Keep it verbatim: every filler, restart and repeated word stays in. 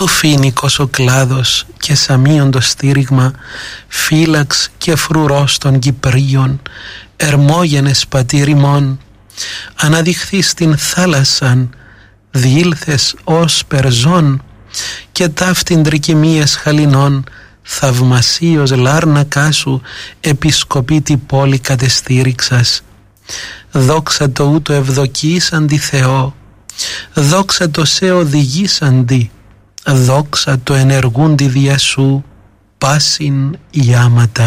του φοίνικος ο κλάδος και σαμίον το στήριγμα, φύλαξ και φρουρός των Κυπρίων, ερμόγενες πατήριμων, αναδειχθεί στην θάλασσαν, διήλθες ως περζών, και ταύτην τρικυμίες χαλινών, θαυμασίως λάρνακά σου, επισκοπήτη πόλη κατεστήριξας. Δόξα το ούτω ευδοκίσαντι Θεό, δόξα το σε οδηγήσαντι, δόξα το ενεργούντι δια σου, πάσιν ιάματα.